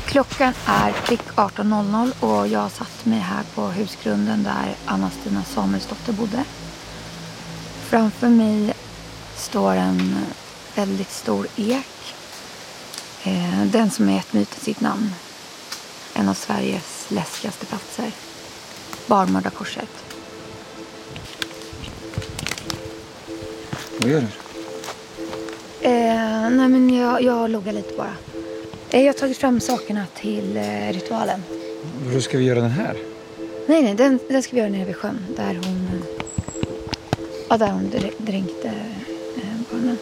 Klockan är prick 18.00 och jag satt mig här på husgrunden där Anna-Stina Samuelsdotter bodde. Framför mig står en väldigt stor ek. Den som är gett myten sitt namn. En av Sveriges läskigaste platser. Barmördarkorset. Vad gör du? Nej men jag loggar lite bara. Jag har tagit fram sakerna till ritualen. Hur ska vi göra den här? Nej, den ska vi göra nere vid sjön. Där hon dränkte barnen.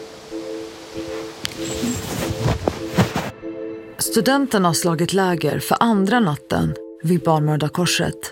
Studenterna har slagit läger för andra natten vid Barmördarkorset.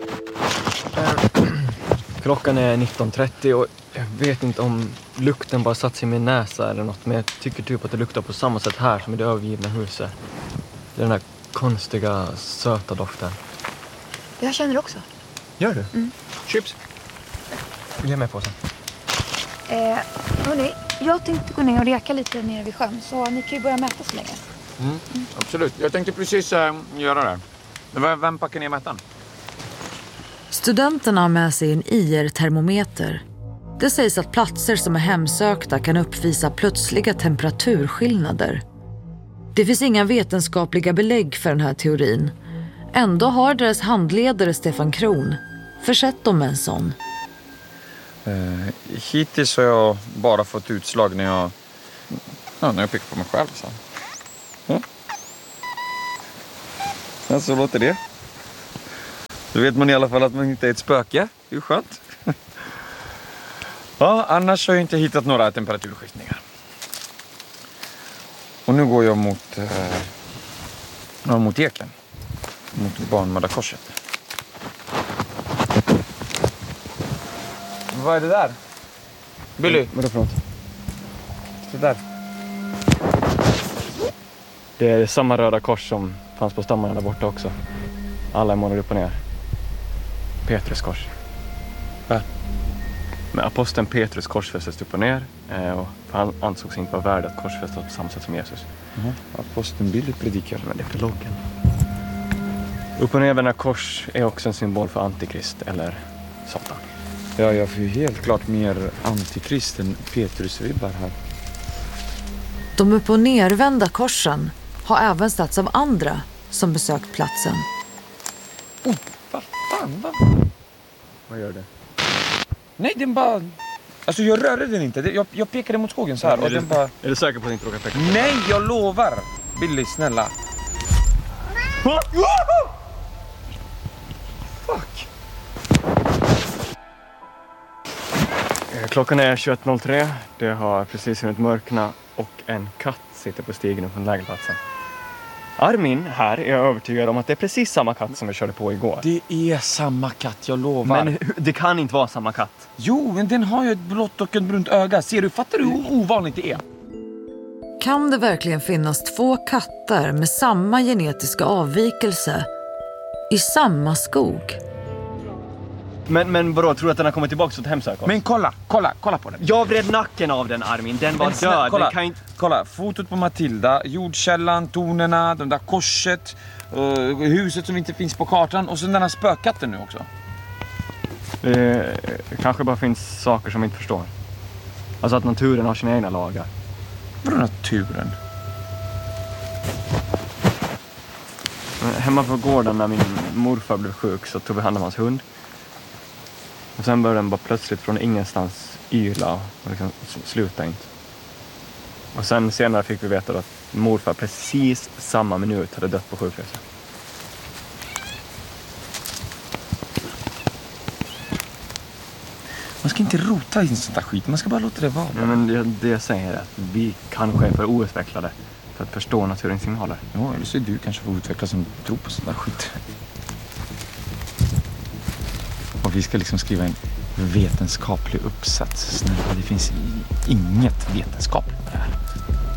Klockan är 19.30 och jag vet inte om lukten bara satt sig i min näsa eller något. Men jag tycker typ att det luktar på samma sätt här som i det övergivna huset. Det är den här konstiga, söta doften. Jag känner det också. Gör du? Mm. Chips. Vill jag med på sen? Hörrni, jag tänkte gå ner och reka lite nere vid sjön. Så ni kan ju börja mäta så länge. Absolut. Jag tänkte precis göra det. Vem packar ner mätaren? Studenterna har med sig en IR-termometer. Det sägs att platser som är hemsökta kan uppvisa plötsliga temperaturskillnader. Det finns inga vetenskapliga belägg för den här teorin. Ändå har deras handledare Stefan Kron försett dem med en sån. Hittills har jag bara fått utslag när jag pickar på mig själv. Så. Ja, så låter det. Då vet man i alla fall att man inte är ett spöke. Det är skönt. Ja, annars har jag inte hittat några temperaturskiftningar. Och nu går jag mot eken. Mot Barmördarkorset. Vad är det där? Billy? Vadå för något? Det där. Det är samma röda kors som fanns på stammarna där borta också. Alla är målade upp och ner. Petrus kors. Va? Men aposteln Petrus korsfästes upp och ner. Och han ansågs inte vara värd att korsfästas på samma sätt som Jesus. Aposteln Billy predikar. Men det är prologen. Upp och nervända kors är också en symbol för antikrist eller Satan. Ja, jag får ju helt klart mer antikrist än Petrus-vibbar här. De upp- och nervända korsen har även satts av andra som besökt platsen. Vad fan? Vad gör det? Nej, den bara... Alltså jag rörde den inte. Jag pekade mot skogen så här och den bara... Är du säker på att inte råka peka? Nej, jag lovar! Billy, snälla. Fuck! Klockan är 21.03. Det har precis hunnit mörkna och en katt sitter på stigen från lägerplatsen. Armin här är jag övertygad om att det är precis samma katt som vi körde på igår. Det är samma katt, jag lovar. Men det kan inte vara samma katt. Jo, men den har ju ett blått och ett brunt öga. Ser du, fattar du hur ovanligt det är? Kan det verkligen finnas två katter med samma genetiska avvikelse i samma skog? Men vadå, tror du att den har kommit tillbaka och hemsökt oss? Men kolla på den. Jag vred nacken av den, Armin. Den var död. Kolla, Den kan inte... kolla, fotot på Matilda, jordkällan, tonerna, den där korset, huset som inte finns på kartan och så den här spökkatten nu också. Det kanske bara finns saker som vi inte förstår. Alltså att naturen har sina egna lagar. Vadå naturen? Hemma på gården när min morfar blev sjuk så tog vi hand om hans hund. Och sen började den bara plötsligt från ingenstans yla och liksom sluta inte. Och sen senare fick vi veta att morfar precis samma minut hade dött på sjukhuset. Man ska inte rota i sånt där skit, man ska bara låta det vara. Ja, men det jag säger är att vi kanske är för outvecklade för att förstå naturens signaler. Ja, eller så är du kanske för outvecklad som tror på sånt där skit. Och vi ska liksom skriva en vetenskaplig uppsats. Snälla, det finns inget vetenskapligt på det här.